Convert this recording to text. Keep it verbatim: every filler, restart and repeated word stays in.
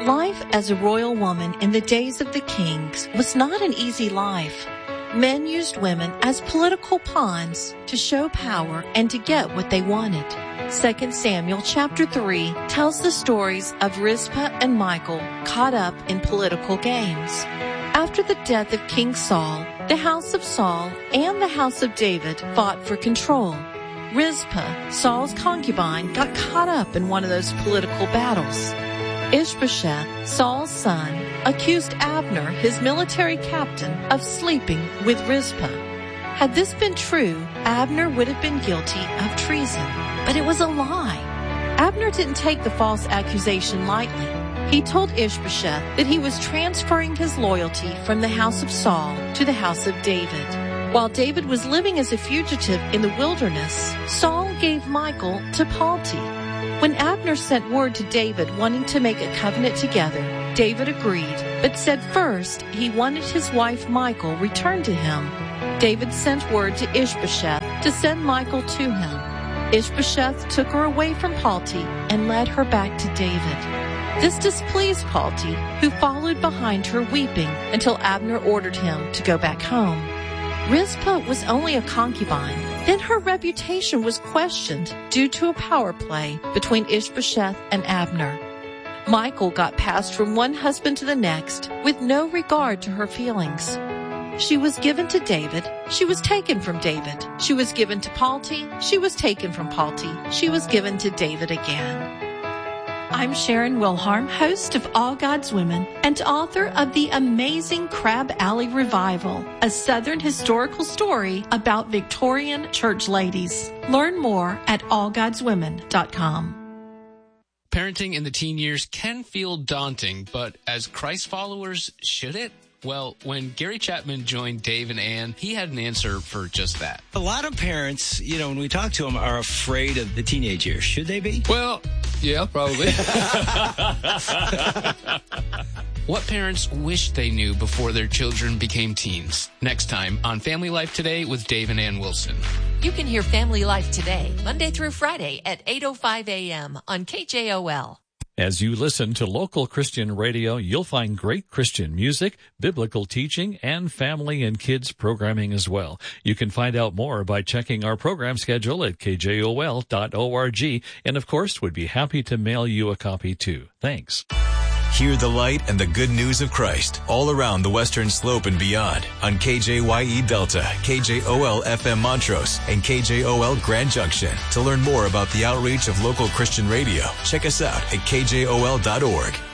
Life as a royal woman in the days of the kings was not an easy life. Men used women as political pawns to show power and to get what they wanted. Second Samuel chapter three tells the stories of Rizpah and Michal caught up in political games. After the death of King Saul, the house of Saul and the house of David fought for control. Rizpah, Saul's concubine, got caught up in one of those political battles. Ishbosheth, Saul's son, accused Abner, his military captain, of sleeping with Rizpah. Had this been true, Abner would have been guilty of treason. But it was a lie. Abner didn't take the false accusation lightly. He told Ishbosheth that he was transferring his loyalty from the house of Saul to the house of David. While David was living as a fugitive in the wilderness, Saul gave Michal to Palti. When Abner sent word to David wanting to make a covenant together, David agreed, but said first he wanted his wife Michal returned to him. David sent word to Ishbosheth to send Michal to him. Ishbosheth took her away from Palti and led her back to David. This displeased Palti, who followed behind her weeping until Abner ordered him to go back home. Rizpah was only a concubine. Then her reputation was questioned due to a power play between Ishbosheth and Abner. Michal got passed from one husband to the next with no regard to her feelings. She was given to David. She was taken from David. She was given to Palti. She was taken from Palti. She was given to David again. I'm Sharon Wilharm, host of All God's Women and author of the amazing Crab Alley Revival, a Southern historical story about Victorian church ladies. Learn more at all gods women dot com. Parenting in the teen years can feel daunting, but as Christ followers, should it? Well, when Gary Chapman joined Dave and Ann, he had an answer for just that. A lot of parents, you know, when we talk to them, are afraid of the teenage years. Should they be? Well, yeah, probably. What parents wish they knew before their children became teens. Next time on Family Life Today with Dave and Ann Wilson. You can hear Family Life Today, Monday through Friday at eight oh five a.m. on K J O L. As you listen to local Christian radio, you'll find great Christian music, biblical teaching, and family and kids programming as well. You can find out more by checking our program schedule at K J O L dot org, and of course, would be happy to mail you a copy too. Thanks. Hear the light and the good news of Christ all around the Western Slope and beyond on K J Y E Delta, K J O L F M Montrose, and K J O L Grand Junction. To learn more about the outreach of local Christian radio, check us out at K J O L dot org.